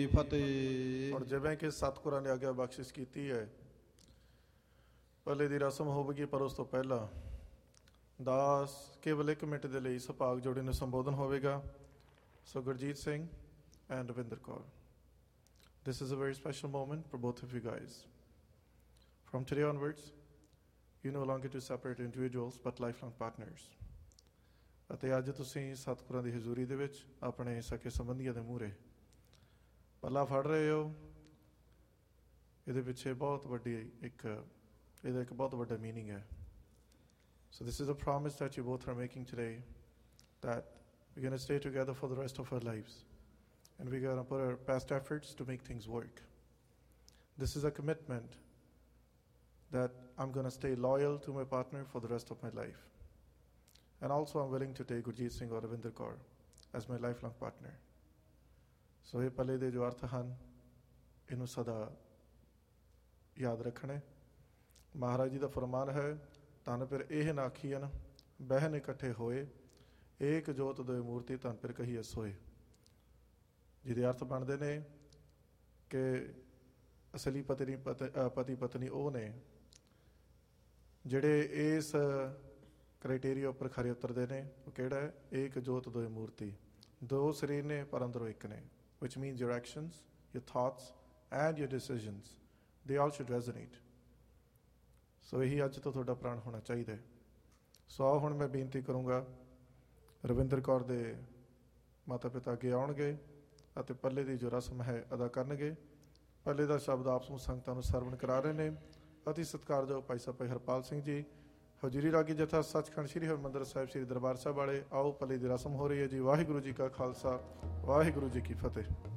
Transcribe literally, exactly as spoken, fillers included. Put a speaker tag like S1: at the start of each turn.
S1: ਕੀ ਫਤਿਹ।
S2: ਹੁਣ ਜਿਵੇਂ ਕਿ ਸਤਿਗੁਰਾਂ ਨੇ ਆਗਿਆ ਬਖਸ਼ਿਸ਼ ਕੀਤੀ ਹੈ, ਪੱਲੇ ਦੀ ਰਸਮ ਹੋਵੇਗੀ, ਪਰ ਉਸ ਤੋਂ ਪਹਿਲਾਂ ਦਾਸ ਕੇਵਲ ਇੱਕ ਮਿੰਟ ਦੇ ਲਈ ਸੁਭਾਗ ਜੋੜੇ ਨੂੰ ਸੰਬੋਧਨ ਹੋਵੇਗਾ। ਸੋ Gurjeet Singh and Ravinder Kaur. This is a very special moment for both of you guys. From today onwards, you're no longer two separate individuals but lifelong partners. ਅਤੇ ਅੱਜ ਤੁਸੀਂ ਸਤਿਗੁਰਾਂ ਦੀ ਹਜ਼ੂਰੀ ਦੇ ਵਿੱਚ ਆਪਣੇ ਸਕੇ ਸੰਬੰਧੀਆਂ ਦੇ ਮੂਹਰੇ ਪੱਲਾ ਫੜ ਰਹੇ ਹੋ। ਇਹਦੇ ਪਿੱਛੇ ਬਹੁਤ ਵੱਡੀ ਇੱਕ ਇਹਦਾ ਇੱਕ ਬਹੁਤ ਵੱਡਾ ਮੀਨਿੰਗ ਹੈ। So this is a promise that you both are making today, that we're going to stay together for the rest of our lives. And we're going to put our best efforts to make things work. This is a commitment that I'm going to stay loyal to my partner for the rest of my life. And also I'm willing to take Gurjeet Singh or Ravinder Kaur as my lifelong partner. So ਇਹ play ਦੇ ਜੋ ਅਰਥ ਹਨ, ਇਹਨੂੰ ਸਦਾ ਯਾਦ ਰੱਖਣਾ। ਮਹਾਰਾਜ ਜੀ ਦਾ ਫਰਮਾਨ ਹੈ, ਧਨ ਫਿਰ ਇਹ ਨਾ ਆਖੀਐਨ ਬਹਿਨ ਇਕੱਠੇ ਹੋਏ, ਏਕ ਜੋਤ ਦੋਇ ਮੂਰਤੀ ਧਨ ਫਿਰ ਕਹੀਏ ਸੋਏ। ਜਿਹਦੇ ਅਰਥ ਬਣਦੇ ਨੇ ਕਿ ਅਸਲੀ ਪਤਨੀ ਪਤੀ ਪਤਨੀ ਉਹ ਨੇ ਜਿਹੜੇ ਇਸ ਕ੍ਰਾਈਟੇਰੀਆ ਉੱਪਰ ਖਰੇ ਉਤਰਦੇ ਨੇ। ਉਹ ਕਿਹੜਾ ਹੈ? ਏਕ ਜੋਤ ਦੋਇ ਮੂਰਤੀ, ਦੋ ਸਰੀਰ ਨੇ ਪਰ ਅੰਦਰੋਂ ਇੱਕ ਨੇ। which means your actions, your thoughts and your decisions, they all should resonate. ਸੋ ਇਹੀ ਅੱਜ ਤੋਂ ਤੁਹਾਡਾ ਪ੍ਰਾਣ ਹੋਣਾ ਚਾਹੀਦਾ ਹੈ। ਸੋ ਆਓ ਹੁਣ ਮੈਂ ਬੇਨਤੀ ਕਰੂੰਗਾ, ਰਵਿੰਦਰ ਕੌਰ ਦੇ ਮਾਤਾ ਪਿਤਾ ਅੱਗੇ ਆਉਣਗੇ ਅਤੇ ਪੱਲੇ ਦੀ ਜੋ ਰਸਮ ਹੈ ਅਦਾ ਕਰਨਗੇ। ਪੱਲੇ ਦਾ ਸ਼ਬਦ ਆਪ ਸਮੂਹ ਸੰਗਤਾਂ ਨੂੰ ਸਰਵਣ ਕਰਾ ਰਹੇ ਨੇ। ਅਤੀ ਸਤਿਕਾਰਯੋਗ ਭਾਈ ਸਾਹਿਬ ਭਾਈ ਹਰਪਾਲ ਸਿੰਘ ਜੀ, ਹਜ਼ੂਰੀ ਰਾਗੀ ਜਥਾ ਸੱਚਖੰਡ ਸ੍ਰੀ ਹਰਿਮੰਦਰ ਸਾਹਿਬ ਸ੍ਰੀ ਦਰਬਾਰ ਸਾਹਿਬ ਵਾਲੇ। ਆਓ ਪੱਲੇ ਦੀ ਰਸਮ ਹੋ ਰਹੀ ਹੈ ਜੀ। ਵਾਹਿਗੁਰੂ ਜੀ ਕਾ ਖਾਲਸਾ, ਵਾਹਿਗੁਰੂ ਜੀ ਕੀ ਫਤਿਹ।